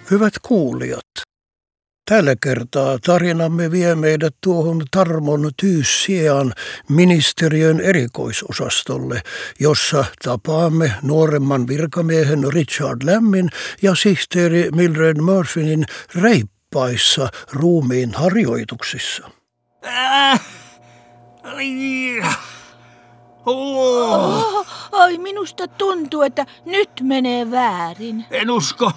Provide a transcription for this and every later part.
Hyvät kuulijat, tällä kertaa tarinamme vie meidät tuohon Tarmon Tyyssiaan ministeriön erikoisosastolle, jossa tapaamme nuoremman virkamiehen Richard Lammin ja sihteeri Mildred Murphyn reippaissa ruumiin harjoituksissa. Ai, minusta tuntuu, että nyt menee väärin. En usko.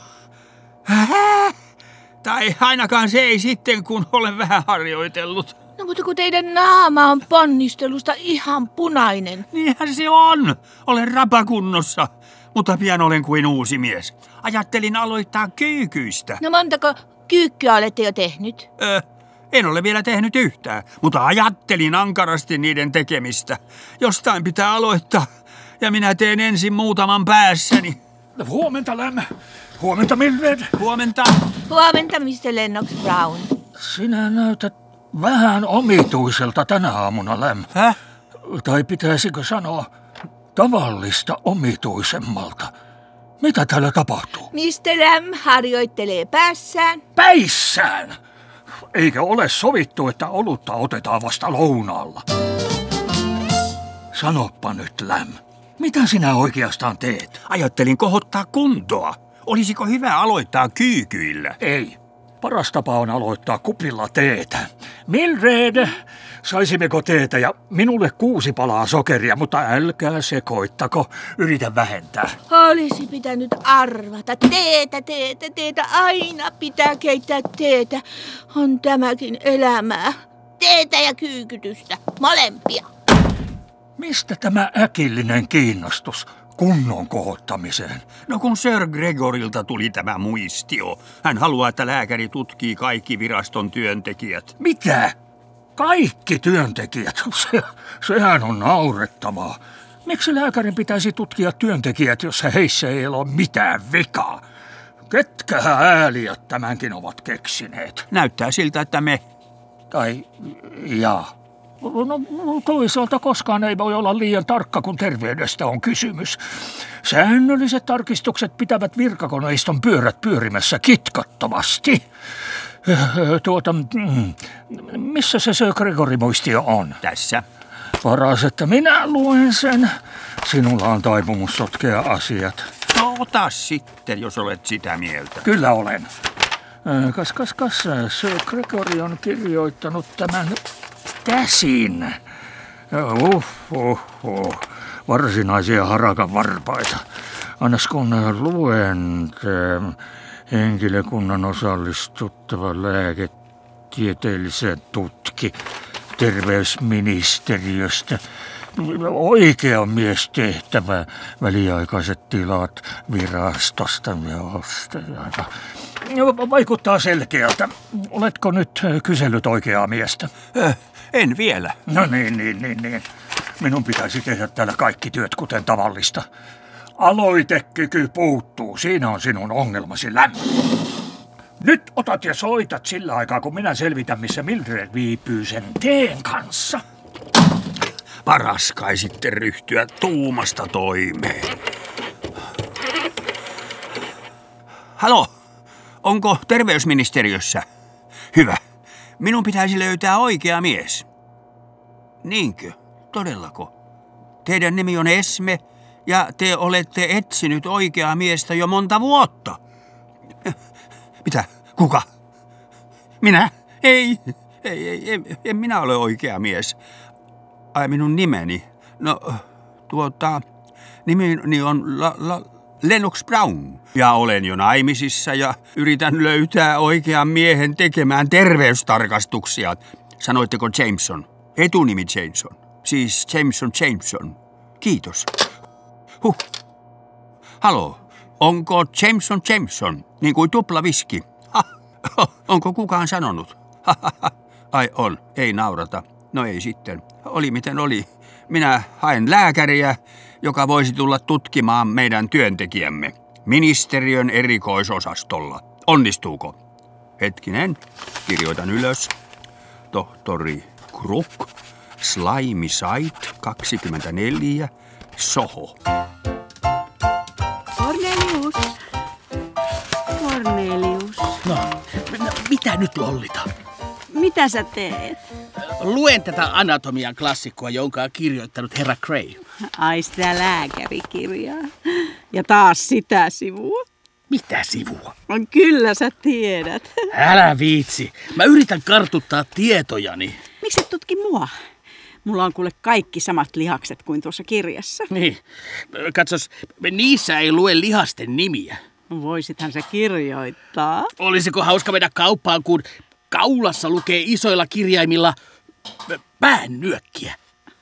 Tai ainakaan se ei sitten, kun olen vähän harjoitellut. No mutta kun teidän naama on ponnistelusta ihan punainen. Niinhän se on. Olen rapakunnossa, mutta pian olen kuin uusi mies. Ajattelin aloittaa kyykyistä. No montako kyykkyä olette jo tehnyt? En ole vielä tehnyt yhtään, mutta ajattelin ankarasti niiden tekemistä. Jostain pitää aloittaa, ja minä teen ensin muutaman päässäni. Huomenta, Lämmä. Huomenta, Mildred. Huomenta. Huomenta, Mr. Lennox Brown. Sinä näytät vähän omituiselta tänä aamuna, Lämm. Häh? Tai pitäisikö sanoa tavallista omituisemmalta. Mitä täällä tapahtuu? Mr. Lamb harjoittelee päässään. Päissään! Eikö ole sovittu, että olutta otetaan vasta lounaalla? Sanoppa nyt, Lämm. Mitä sinä oikeastaan teet? Ajattelin kohottaa kuntoa. Olisiko hyvä aloittaa kyykyillä? Ei. Paras tapa on aloittaa kuplilla teetä. Mildred, saisimmeko teetä ja minulle 6 palaa sokeria, mutta älkää sekoittako. Yritän vähentää. Olisi pitänyt arvata. Teetä. Aina pitää keittää teetä. On tämäkin elämää. Teetä ja kyykytystä. Molempia. Mistä tämä äkillinen kiinnostus kunnon kohottamiseen? No kun Sir Gregorilta tuli tämä muistio. Hän haluaa, että lääkäri tutkii kaikki viraston työntekijät. Mitä? Kaikki työntekijät? Sehän on naurettavaa. Miksi lääkärin pitäisi tutkia työntekijät, jos heissä ei ole mitään vikaa? Ketkähän ääliöt tämänkin ovat keksineet? Näyttää siltä, että me... Tai jaa. No toisaalta koskaan ei voi olla liian tarkka, kun terveydestä on kysymys. Säännölliset tarkistukset pitävät virkakoneiston pyörät pyörimässä kitkattomasti. Missä se Sir Gregory-muistio on? Tässä. Paras, että minä luen sen. Sinulla on taipumus sotkea asiat. No ota sitten, jos olet sitä mieltä. Kyllä olen. Kas. Sir Gregory on kirjoittanut tämän käsin. Varsinaisia harakan varpaita. Annas kun luen henkilökunnan osallistuttava lääketieteelliseen terveysministeriöstä. Oikea mies tehtävä, väliaikaiset tilat virastosta. Vaikuttaa selkeältä. Oletko nyt kysellyt oikeaa miestä? En vielä. No niin. Minun pitäisi tehdä täällä kaikki työt kuten tavallista. Aloitekyky puuttuu. Siinä on sinun ongelmasi, Lämm. Nyt otat ja soitat sillä aikaa, kun minä selvitän, missä Mildred viipyy sen teen kanssa. Paras kai sitten ryhtyä tuumasta toimeen. Halo, onko terveysministeriössä? Hyvä. Minun pitäisi löytää oikea mies. Niinkö? Todellako? Teidän nimi on Esme ja te olette etsinyt oikeaa miestä jo monta vuotta. Mitä? Kuka? Minä? Ei, en minä ole oikea mies. Ai minun nimeni? No, nimeni on Lennox Brown. Ja olen jo naimisissa ja yritän löytää oikean miehen tekemään terveystarkastuksia. Sanoitteko Jameson? Etunimi Jameson. Siis Jameson. Kiitos. Halo, onko Jameson? Niin kuin tuplaviski. Onko kukaan sanonut? Ai on, ei naurata. No ei sitten. Oli miten oli. Minä haen lääkäriä, joka voisi tulla tutkimaan meidän työntekijämme ministeriön erikoisosastolla. Onnistuuko? Hetkinen, kirjoitan ylös. Tohtori Kruk, Slimy Site 24, Soho. Cornelius. Mitä nyt lollita? Mitä sä teet? Luen tätä anatomian klassikkoa, jonka on kirjoittanut herra Gray. Ai sitä lääkärikirjaa. Ja taas sitä sivua. Mitä sivua? On kyllä sä tiedät. Älä viitsi. Mä yritän kartuttaa tietojani. Miksi et tutki mua? Mulla on kuule kaikki samat lihakset kuin tuossa kirjassa. Niin. Katsos, niissä ei lue lihasten nimiä. Voisithan se kirjoittaa. Olisiko hauska mennä kauppaan, kun kaulassa lukee isoilla kirjaimilla päännyökkiä?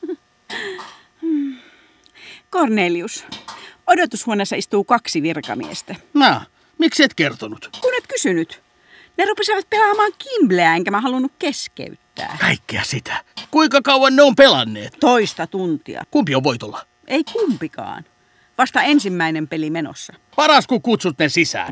Cornelius, odotushuoneessa istuu 2 virkamiestä. No, miksi et kertonut? Kun et kysynyt. Ne rupesivat pelaamaan kimbleä, enkä mä halunnut keskeyttää. Kaikkea sitä. Kuinka kauan ne on pelanneet? 1 tuntia. Kumpi on voitolla? Ei kumpikaan. Vasta ensimmäinen peli menossa. Paras, kun kutsut ne sisään.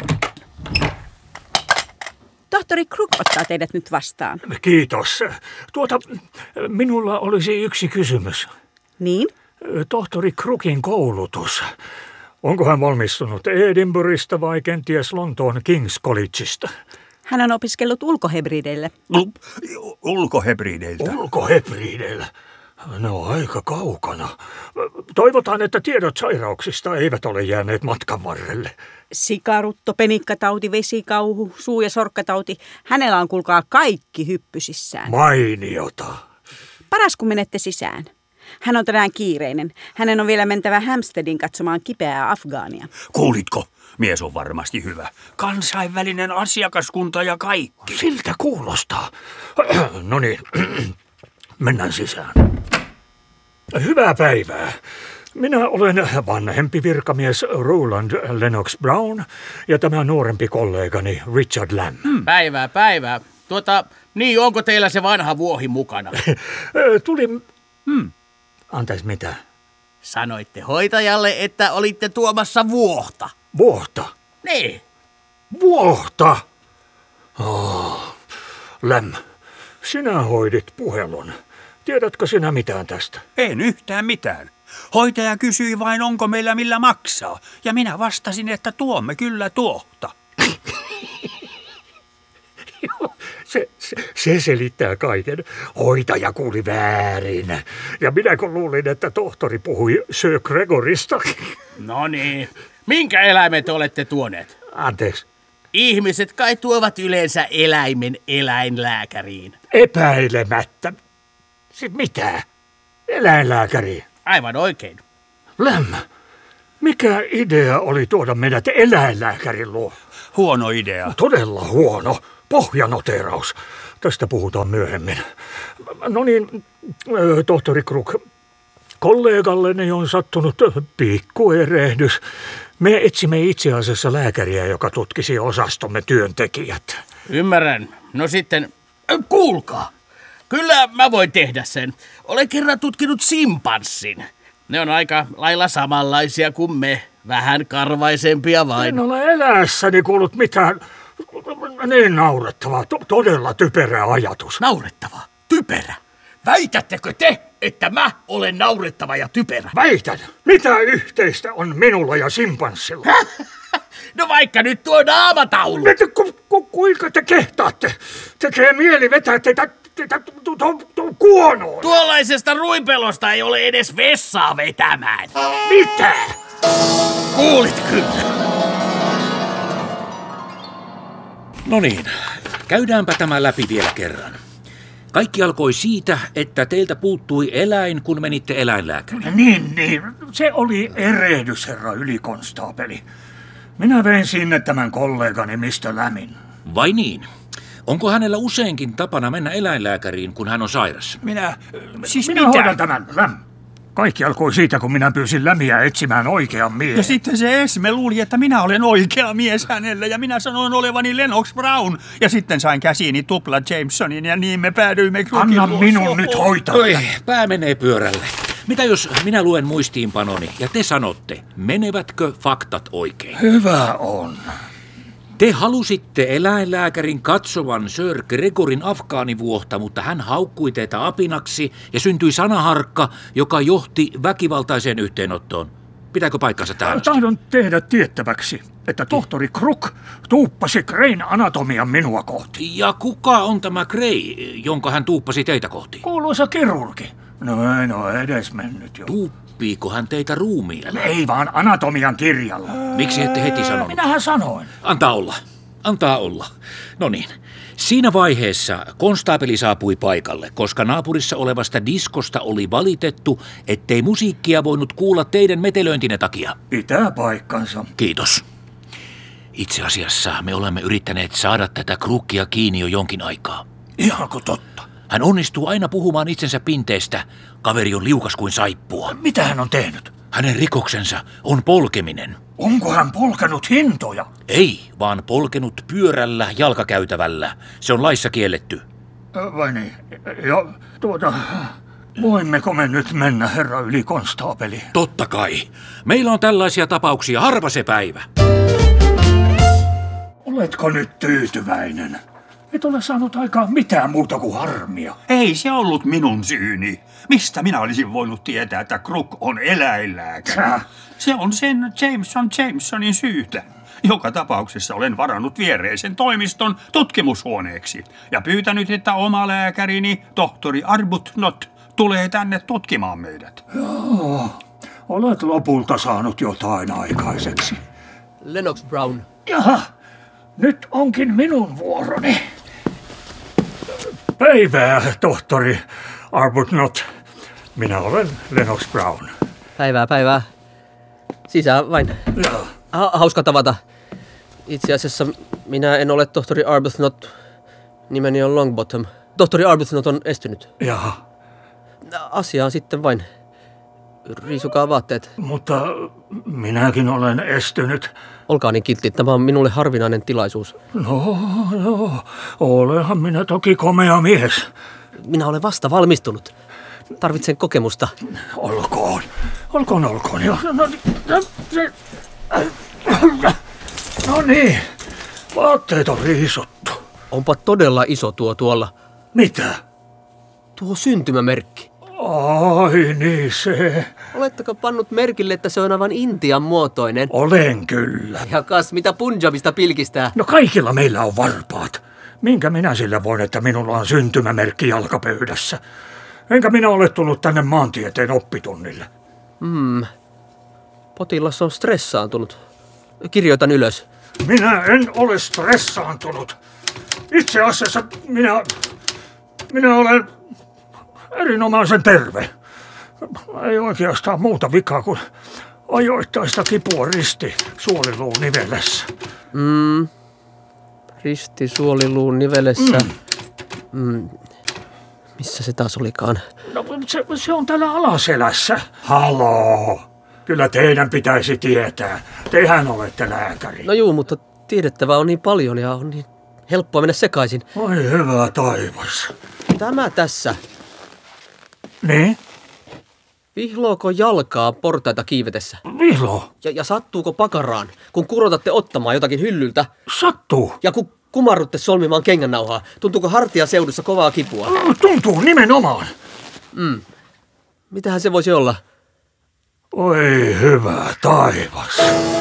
Tohtori Crook ottaa teidät nyt vastaan. Kiitos. Minulla olisi yksi kysymys. Niin? Tohtori Crookin koulutus. Onko hän valmistunut Edinburghista vai kenties Lontoon King's Collegeista? Hän on opiskellut ulkohebrideille. Ulkohebrideiltä. Ulkohebrideillä? Ne on aika kaukana. Toivotaan, että tiedot sairauksista eivät ole jääneet matkan varrelle. Sikarutto, penikkatauti, vesikauhu, suu- ja sorkkatauti. Hänellä on kuulkaa kaikki hyppysissään. Mainiota. Paras, kun menette sisään. Hän on tänään kiireinen. Hänen on vielä mentävä Hampsteadin katsomaan kipeää Afgaania. Kuulitko? Mies on varmasti hyvä. Kansainvälinen asiakaskunta ja kaikki. Siltä kuulostaa. No niin, mennään sisään. Hyvää päivää. Minä olen vanhempi virkamies Roland Lennox Brown ja tämä nuorempi kollegani Richard Lamb. Päivää. Niin, onko teillä se vanha vuohi mukana? Tuli... Antais mitä? Sanoitte hoitajalle, että olitte tuomassa vuohta. Vuohta? Niin. Vuohta? Lamb, sinä hoidit puhelun. Tiedätkö sinä mitään tästä? En yhtään mitään. Hoitaja kysyi vain, onko meillä millä maksaa. Ja minä vastasin, että tuomme kyllä tuohta. Se selittää kaiken. Hoitaja kuuli väärin. Ja minä kun luulin, että tohtori puhui Sir Gregorista. No niin. Minkä eläimet olette tuoneet? Anteeksi. Ihmiset kai tuovat yleensä eläimen eläinlääkäriin. Epäilemättä. Sitten mitä? Eläinlääkäriin. Aivan oikein. Lamb, mikä idea oli tuoda meidät eläinlääkärin luo? Huono idea. Todella huono. Pohjanoteeraus. Tästä puhutaan myöhemmin. No niin, tohtori Crook, kollegalleni on sattunut pikkuerehdys. Me etsimme itse asiassa lääkäriä, joka tutkisi osastomme työntekijät. Ymmärrän. No sitten, kuulkaa. Kyllä mä voin tehdä sen. Olen kerran tutkinut simpanssin. Ne on aika lailla samanlaisia kuin me. Vähän karvaisempia vain. En ole eläessäni kuullut mitään niin naurettavaa. Todella typerä ajatus. Naurettava? Typerä? Väitättekö te, että mä olen naurettava ja typerä? Väitän. Mitä yhteistä on minulla ja simpanssilla? No vaikka nyt tuo naamataulu. Kuinka te kehtaatte? Tekee mieli vetää teitä kuonoon. Tuollaisesta ruipelosta ei ole edes vessaa vetämään. Mitä? Kuulit kyllä. No niin, käydäänpä tämä läpi vielä kerran. Kaikki alkoi siitä, että teiltä puuttui eläin, kun menitte eläinlääkäriin. Niin. Se oli erehdys, herra ylikonstaapeli. Minä vein sinne tämän kollegani Mr. Lamin. Vai niin? Onko hänellä useinkin tapana mennä eläinlääkäriin, kun hän on sairas? Minä hoidan tämän, Lam. Kaikki alkoi siitä, kun minä pyysin Lämiä etsimään oikean miehen. Ja sitten se Esme luuli, että minä olen oikea mies hänelle ja minä sanoin olevani Lennox Brown. Ja sitten sain käsiini tupla Jamesonin ja niin me päädyimme Crookin Anna minun nyt hoitaa. Oi, pää menee pyörälle. Mitä jos minä luen muistiinpanoni ja te sanotte, menevätkö faktat oikein? Hyvä on. Te halusitte eläinlääkärin katsovan Sir Gregorin afgaanivuohta, mutta hän haukkui teitä apinaksi ja syntyi sanaharkka, joka johti väkivaltaiseen yhteenottoon. Pitääkö paikkansa tähän? Tahdon tehdä tiettäväksi, että tohtori Crook tuuppasi Grayn anatomian minua kohti. Ja kuka on tämä Gray, jonka hän tuuppasi teitä kohti? Kuuluisa kirurgi. No en ole edes mennyt jo. Tuuppiiko hän teitä ruumiilla? Ei vaan anatomian kirjalla. Miksi ette heti sanonut? Minähän sanoin. Antaa olla. Antaa olla. No niin. Siinä vaiheessa konstaapeli saapui paikalle, koska naapurissa olevasta diskosta oli valitettu, ettei musiikkia voinut kuulla teidän metelöintinne takia. Pitää paikkansa. Kiitos. Itse asiassa me olemme yrittäneet saada tätä Crookia kiinni jo jonkin aikaa. Ihanko totta? Hän onnistuu aina puhumaan itsensä pinteestä. Kaveri on liukas kuin saippua. Mitä hän on tehnyt? Hänen rikoksensa on polkeminen. Onko hän polkenut hintoja? Ei, vaan polkenut pyörällä jalkakäytävällä. Se on laissa kielletty. Vai niin? Ja voimmeko me nyt mennä, herra ylikonstaapeli? Totta kai. Meillä on tällaisia tapauksia harva se päivä. Oletko nyt tyytyväinen? Et ole saanut aikaan mitään muuta kuin harmia. Ei se ollut minun syyni. Mistä minä olisin voinut tietää, että Crook on eläinlääkäri? Se on sen Jamesonin syytä. Joka tapauksessa olen varannut viereisen toimiston tutkimushuoneeksi ja pyytänyt, että oma lääkärini, tohtori Arbuthnot, tulee tänne tutkimaan meidät. Joo, olet lopulta saanut jotain aikaiseksi. Lennox Brown. Jaha, nyt onkin minun vuoroni. Päivää, tohtori Arbuthnot. Minä olen Lennox Brown. Päivää. Sisään vain. Joo. Hauska tavata. Itse asiassa minä en ole tohtori Arbuthnot. Nimeni on Longbottom. Tohtori Arbuthnot on estynyt. Jaha. Asiaan sitten vain. Riisukaa vaatteet. Mutta minäkin olen estynyt. Olkaa niin kiltti, tämä on minulle harvinainen tilaisuus. No, olenhan minä toki komea mies. Minä olen vasta valmistunut. Tarvitsen kokemusta. Olkoon. Jo. No niin, vaatteet on riisuttu. Onpa todella iso tuolla. Mitä? Tuo syntymämerkki. Ai niin se. Oletteko pannut merkille, että se on aivan Intian muotoinen? Olen kyllä. Ja kas, mitä Punjabista pilkistää? No kaikilla meillä on varpaat. Minkä minä sillä voin, että minulla on syntymämerkki jalkapöydässä? Enkä minä ole tullut tänne maantieteen oppitunnille. Potilas on stressaantunut. Kirjoitan ylös. Minä en ole stressaantunut. Itse asiassa minä olen erinomaisen terve. Ei oikeastaan muuta vikaa kuin ajoittaista kipua ristisuoliluun nivelessä. Ristisuoliluun nivelessä. Missä se taas olikaan? No, se on täällä alaselässä. Haloo. Kyllä teidän pitäisi tietää. Tehän olette lääkäri. No juu, mutta tiedettävää on niin paljon ja on niin helppoa mennä sekaisin. Oi hyvä taivas. Tämä tässä. Niin? Vihlooko jalkaa portaita kiivetessä? Vihlo? Ja sattuuko pakaraan, kun kurotatte ottamaan jotakin hyllyltä? Sattuu. Ja kun kumarrutte solmimaan kengännauhaa, tuntuuko hartiaseudussa kovaa kipua? Tuntuu nimenomaan. Mitähän se voisi olla? Oi hyvä taivas.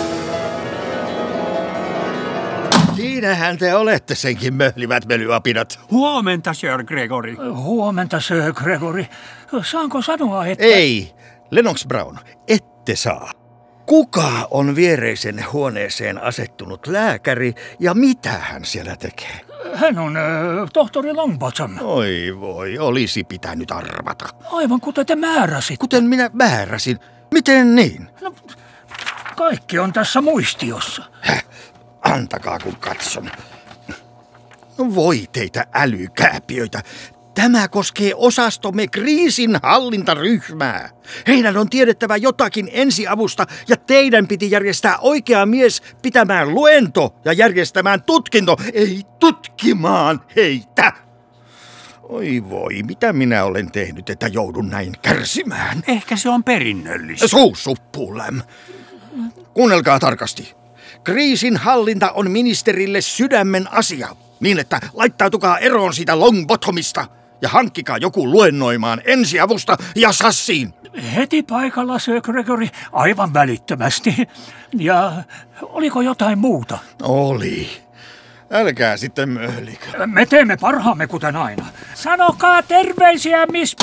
Siinähän te olette senkin möhlivät mölyapinat. Huomenta, Sir Gregory. Huomenta, Sir Gregory. Saanko sanoa, että... Ei, Lennox Brown, ette saa. Kuka on viereisen huoneeseen asettunut lääkäri ja mitä hän siellä tekee? Hän on tohtori Longbottom. Oi voi, olisi pitänyt arvata. Aivan kuten te määräsitte. Kuten minä määräsin. Miten niin? No, kaikki on tässä muistiossa. Antakaa kun katson. No voi teitä älykääpiöitä. Tämä koskee osastomme kriisinhallintaryhmää. Heidän on tiedettävä jotakin ensiavusta ja teidän piti järjestää oikea mies pitämään luento ja järjestämään tutkinto, ei tutkimaan heitä. Oi voi, mitä minä olen tehnyt, että joudun näin kärsimään? Ehkä se on perinnöllistä. Suusuppuläm. Kuunnelkaa tarkasti. Kriisinhallinta on ministerille sydämen asia, niin että laittautukaa eroon siitä Longbottomista ja hankkikaa joku luennoimaan ensiavusta ja sassiin. Heti paikalla, Sir Gregory, aivan välittömästi. Ja oliko jotain muuta? Oli. Älkää sitten möhlikö. Me teemme parhaamme kuten aina. Sanokaa terveisiä Miss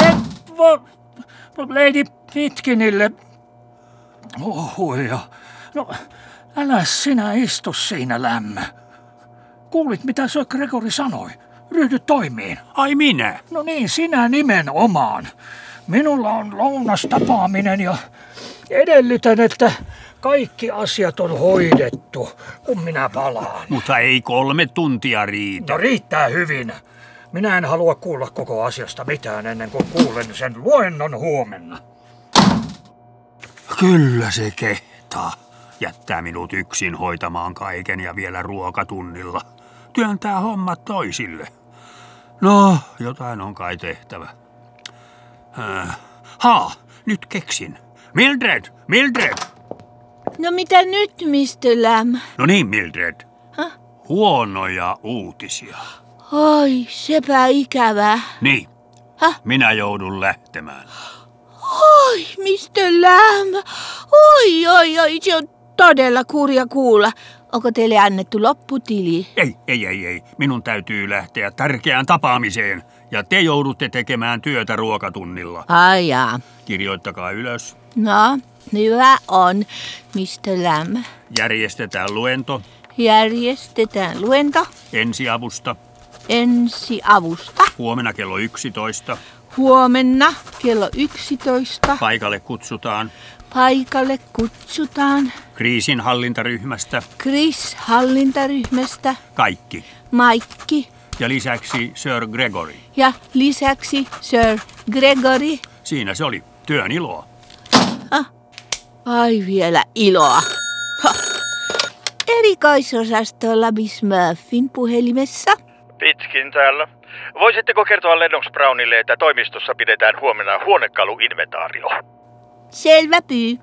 Lady Pitkinille. Ohuja. No, älä sinä istu siinä, lämmö. Kuulit, mitä Sir Gregory sanoi? Ryhdy toimiin. Ai minä? No niin, sinä nimenomaan. Minulla on lounastapaaminen ja edellytän, että kaikki asiat on hoidettu, kun minä palaan. Mutta ei 3 tuntia riitä. No riittää hyvin. Minä en halua kuulla koko asiasta mitään ennen kuin kuulen sen luennon huomenna. Kyllä se kehtaa. Jättää minut yksin hoitamaan kaiken ja vielä ruokatunnilla. Työntää hommat toisille. No, jotain on kai tehtävä. Nyt keksin. Mildred! No mitä nyt, Mr. Lamb? No niin, Mildred. Huonoja uutisia. Oi, sepä ikävää. Niin. Minä joudun lähtemään. Oi, Mr. Lamb. Oi, se on todella kurja kuulla. Onko teille annettu lopputili? Ei. Minun täytyy lähteä tärkeään tapaamiseen. Ja te joudutte tekemään työtä ruokatunnilla. Ai jaa. Kirjoittakaa ylös. No, hyvä on, Mr. Lamb. Järjestetään luento. Ensiavusta. Huomenna kello 11. Kello 11. Paikalle kutsutaan. Kriisinhallintaryhmästä. Kaikki. Maikki. Ja lisäksi Sir Gregory. Siinä se oli. Työn iloa. Ai vielä iloa. Erikoisosastolla Miss Murphyn puhelimessa. Pitkin täällä. Voisitteko kertoa Lennox Brownille, että toimistossa pidetään huomenna huonekaluinventaario? Selvä pyy.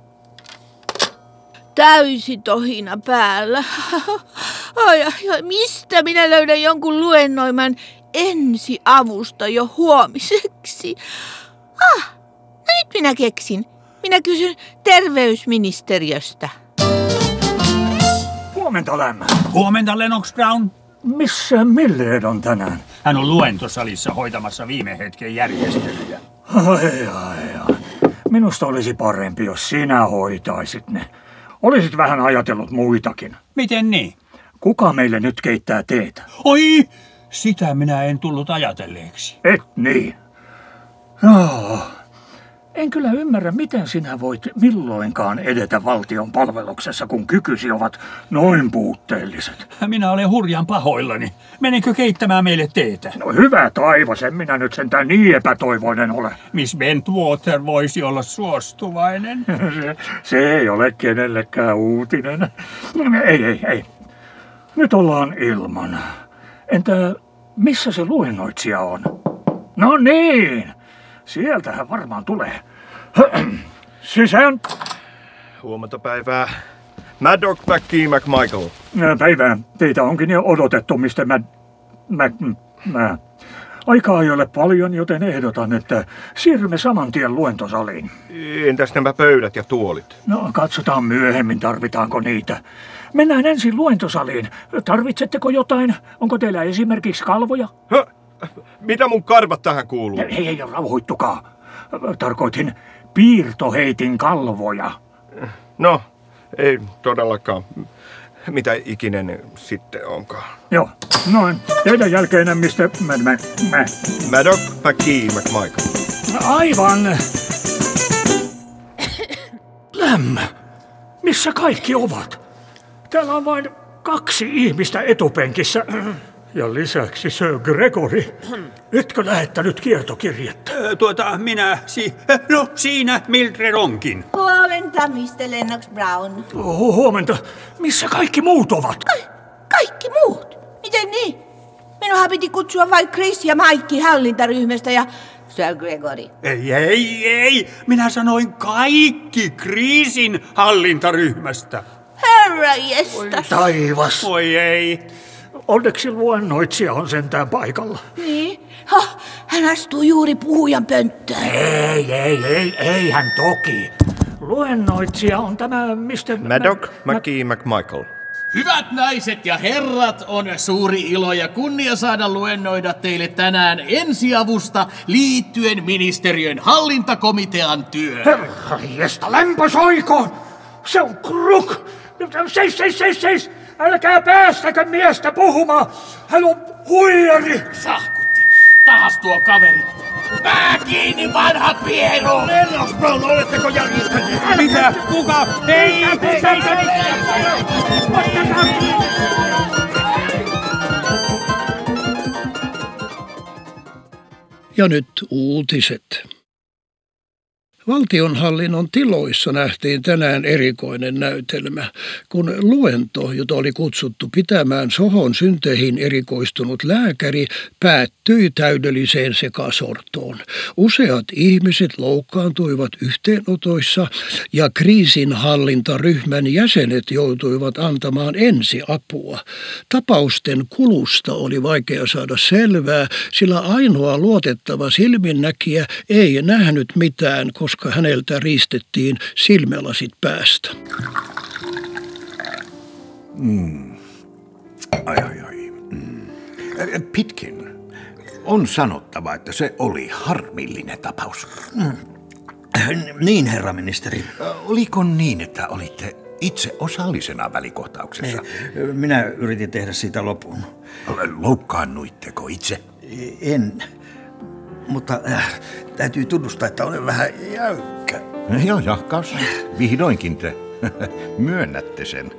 Täysi tohina päällä. Ai, mistä minä löydän jonkun luennoiman ensiavusta jo huomiseksi? No nyt minä keksin. Minä kysyn terveysministeriöstä. Huomenta, lämmö. Huomenta, Lennox Brown. Missä Mildred on tänään? Hän on luentosalissa hoitamassa viime hetken järjestelyjä. Ai. Minusta olisi parempi, jos sinä hoitaisit ne. Olisit vähän ajatellut muitakin. Miten niin? Kuka meille nyt keittää teetä? Oi, sitä minä en tullut ajatelleeksi. Et niin. Joo. En kyllä ymmärrä, miten sinä voit milloinkaan edetä valtion palveluksessa, kun kykysi ovat noin puutteelliset. Minä olen hurjan pahoillani. Menenkö keittämään meille teetä? No hyvä taivas, en minä nyt sentään niin epätoivoinen ole. Miss Bentwater voisi olla suostuvainen. Se ei ole kenellekään uutinen. Ei. Nyt ollaan ilman. Entä missä se luennoitsija on? No niin, sieltähän varmaan tulee. Sisään. Huomenta päivää. Maddox, McKee, McMichael. Päivää. Teitä onkin jo odotettu, Mr. Aikaa ei ole paljon, joten ehdotan, että siirrymme saman tien luentosaliin. Entäs nämä pöydät ja tuolit? No, katsotaan myöhemmin, tarvitaanko niitä. Mennään ensin luentosaliin. Tarvitsetteko jotain? Onko teillä esimerkiksi kalvoja? Mitä mun karvat tähän kuuluu? Ei, rauhoittukaa. Tarkoitin piirtoheitin kalvoja. No, ei todellakaan. Mitä ikinen sitten onkaan? Joo, noin. Teidän jälkeen, mistä Maddox, McKee, McMichael. Aivan. Lämmö. Missä kaikki ovat? Täällä on vain 2 ihmistä etupenkissä. Ja lisäksi Sir Gregory. Etkö lähettänyt kiertokirjettä? No siinä Mildred onkin. Huomenta, Mr. Lennox Brown. Huomenta. Missä kaikki muut ovat? Kaikki muut? Miten niin? Minunhan piti kutsua vain Chris ja Mike hallintaryhmästä ja Sir Gregory. Ei. Minä sanoin kaikki kriisin hallintaryhmästä. Herra jestas. Oi taivas. Oi ei. Onneksi luennoitsija on sentään paikalla. Niin, Hän astuu juuri puhujan pönttöön. Ei hän toki. Luennoitsija on tämä Mr. Maddox McGee McMichael. Hyvät naiset ja herrat, on suuri ilo ja kunnia saada luennoida teille tänään ensiavusta liittyen ministeriön hallintakomitean työhön. Herranjesta, lämpö soikoon! Se on Crook! Seis! Älkää päästäkö miestä puhumaan! Hän on huijari! Sahkutti, taas tuo kaveri. Pää kiinni, vanha pieru! Lennox Brown, oletteko järjestäneet? Mitä? Kuka? Ei! Ja nyt uutiset. Valtionhallinnon tiloissa nähtiin tänään erikoinen näytelmä, kun luento, jota oli kutsuttu pitämään Sohon synteihin erikoistunut lääkäri, päättyi täydelliseen sekasortoon. Useat ihmiset loukkaantuivat yhteenotoissa ja kriisinhallintaryhmän jäsenet joutuivat antamaan ensiapua. Tapausten kulusta oli vaikea saada selvää, sillä ainoa luotettava silminnäkijä ei nähnyt mitään, koska häneltä riistettiin silmälasit päästä. Pitkin. On sanottava, että se oli harmillinen tapaus. Niin, herra ministeri. Oliko niin, että olitte itse osallisena välikohtauksessa? Minä yritin tehdä siitä lopun. Loukkaannuitteko itse? En. Mutta täytyy tunnustaa, että olen vähän jäykkä. Joo, jahkaus. Vihdoinkin te myönnätte sen.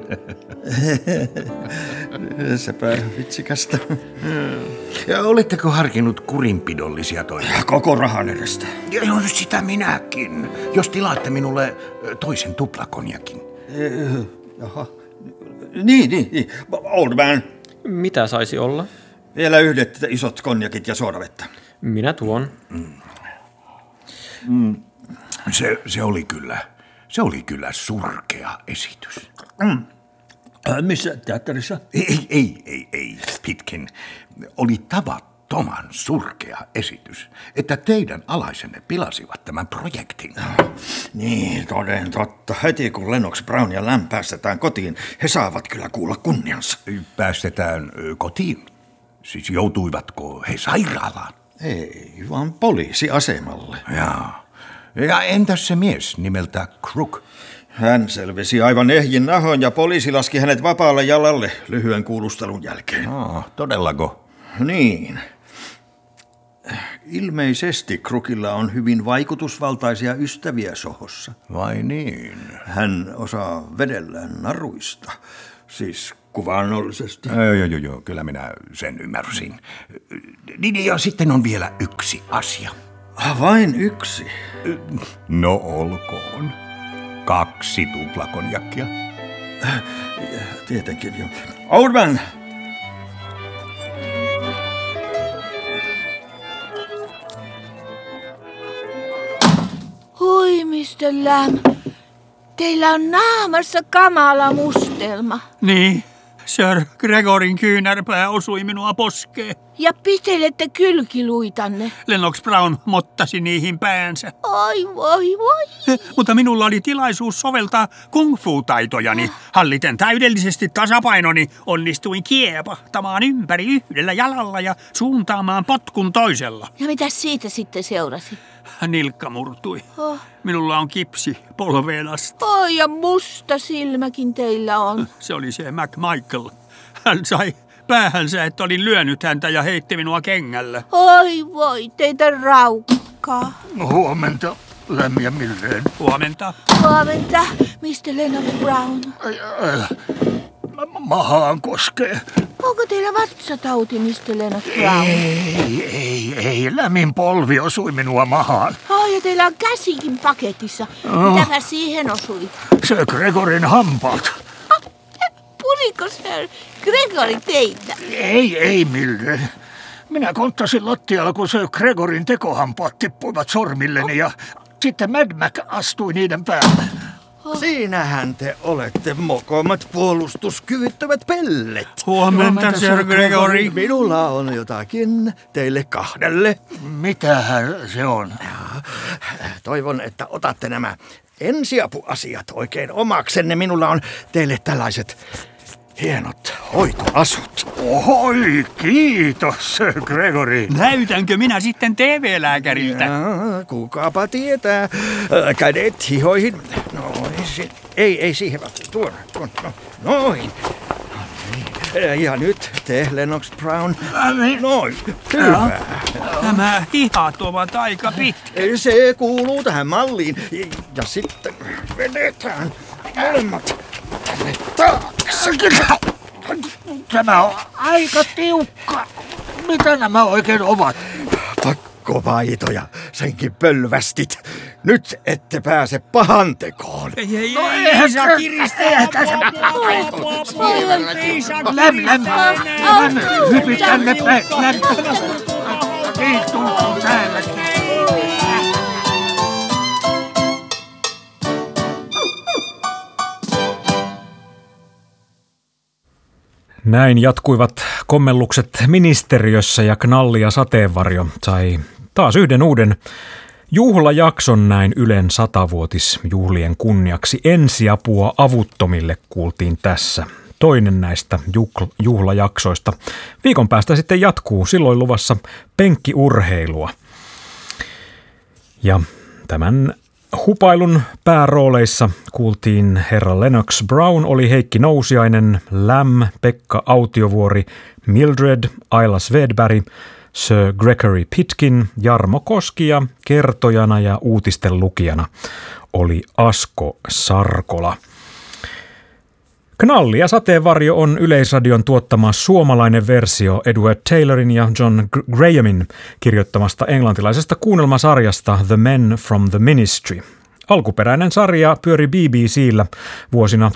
Sepä vitsikästä. Ja oletteko harkinnut kurinpidollisia toimia? Koko rahan edestä. Joo, sitä minäkin. Jos tilaatte minulle toisen tuplakonjakin. Jaha. Niin. Old man. Mitä saisi olla? Vielä yhdet isot konjakit ja sodavettä. Minä tuon. Se oli kyllä surkea esitys. Missä teatterissa? Ei, Pitkin. Oli tavattoman surkea esitys, että teidän alaisenne pilasivat tämän projektin. Niin, toden totta. Heti kun Lennox Brown ja Lamb päästetään kotiin, he saavat kyllä kuulla kunniansa. Päästetään kotiin? Siis joutuivatko he sairaalaan? Ei, vaan poliisiasemalle. Ja entäs se mies nimeltä Crook? Hän selvisi aivan ehjin nahon ja poliisi laski hänet vapaalle jalalle lyhyen kuulustelun jälkeen. Todellako? Niin. Ilmeisesti Crookilla on hyvin vaikutusvaltaisia ystäviä Sohossa. Vai niin? Hän osaa vedellä naruista. Siis kuvaannollisesti. Joo, kyllä minä sen ymmärsin. Niin, ja sitten on vielä yksi asia. Vain yksi? No olkoon. 2 tuplakonjakkia. Tietenkin jo. Old man! Hui, Mr. Lamb. Teillä on naamassa kamala mustelma. Niin, Sir Gregorin kyynärpää osui minua poskeen. Ja pitelette kylkiluitanne. Lennox Brown mottasi niihin päänsä. Oi, voi. Mutta minulla oli tilaisuus soveltaa kung-fu-taitojani. Halliten täydellisesti tasapainoni onnistuin kiepahtamaan ympäri yhdellä jalalla ja suuntaamaan potkun toisella. Ja mitä siitä sitten seurasi? Nilkka murtui. Minulla on kipsi polveen asti. Ja musta silmäkin teillä on. Se oli se McMichael. Hän sai päähänsä, että olin lyönyt häntä ja heitti minua kengällä. Oi voi, teitä raukkaa. Huomenta, lämmin milleen. Huomenta. Huomenta, Mr. Lennox Brown. Mahaan koskee. Onko teillä vatsatauti, Mr. Lennox Brown? Ei. Lämmin polvi osui minua mahaan. Ja teillä on käsikin paketissa. Mitäpä siihen osui? Sir Gregorin hampaat. Puriko Sir Gregory teitä? Ei Mildred. Minä konttasin lattialla, kun Sir Gregorin tekohampaat tippuivat sormilleni ja sitten Mad Mac astui niiden päälle. Siinähän te olette mokomat puolustuskyvyttömät pellet. Huomenta, Sir Gregory. Minulla on jotakin teille kahdelle. Mitähän se on? Toivon, että otatte nämä ensiapuasiat oikein omaksenne. Minulla on teille tällaiset hienot hoitoasut. Oi, kiitos, Sir Gregory. Näytänkö minä sitten TV-lääkäriltä? Kukaapa tietää. Kädet hihoihin. Noin. Ei siihen. Tuon. Noin. Ja nyt te, Lennox Brown. Noin. Hyvä. Nämä hihat ovat aika pitkä. Se kuuluu tähän malliin. Ja sitten vedetään molemmat tänne taakse. Tämä on aika tiukka. Mitä nämä oikein ovat? Pakkovaitoja, senkin pölvästit. Nyt ette pääse pahantekoon. Ei saa kiristää tässä. Läm, hypit tänne päin. Niin tuntuu täälläkin. Näin jatkuivat kommellukset ministeriössä ja Knalli ja Sateenvarjo sai taas yhden uuden juhlajakson näin Ylen 100-vuotisjuhlien kunniaksi. Ensiapua avuttomille kuultiin tässä. Toinen näistä juhlajaksoista. Viikon päästä sitten jatkuu, silloin luvassa penkkiurheilua. Ja tämän hupailun päärooleissa kuultiin herra Lennox Brown, oli Heikki Nousiainen, Lam, Pekka Autiovuori, Mildred, Ayla Svedberg, Sir Gregory Pitkin, Jarmo Koski ja kertojana ja uutisten lukijana oli Asko Sarkola. Knalli ja Sateenvarjo on Yleisradion tuottama suomalainen versio Edward Taylorin ja John Grahamin kirjoittamasta englantilaisesta kuunnelmasarjasta The Men from the Ministry. Alkuperäinen sarja pyöri BBC:llä vuosina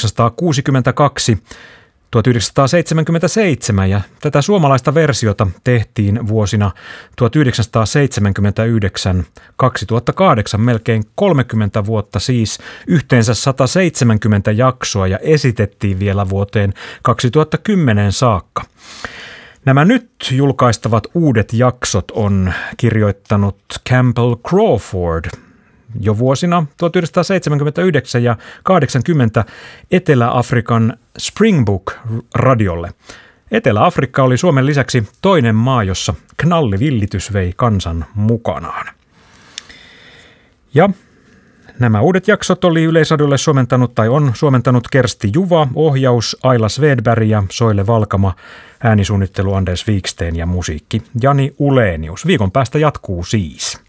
1962-1977 ja tätä suomalaista versiota tehtiin vuosina 1979-2008, melkein 30 vuotta siis, yhteensä 170 jaksoa ja esitettiin vielä vuoteen 2010 saakka. Nämä nyt julkaistavat uudet jaksot on kirjoittanut Campbell Crawford jo vuosina 1979 ja 80 Etelä-Afrikan Springbok-radiolle. Etelä-Afrikka oli Suomen lisäksi toinen maa, jossa knallivillitys vei kansan mukanaan. Ja nämä uudet jaksot oli Yleisradiolle suomentanut tai on suomentanut Kersti Juva, ohjaus Ayla Svedberg ja Soile Valkama, äänisuunnittelu Anders Wiksten ja musiikki Jani Ulenius. Viikon päästä jatkuu siis.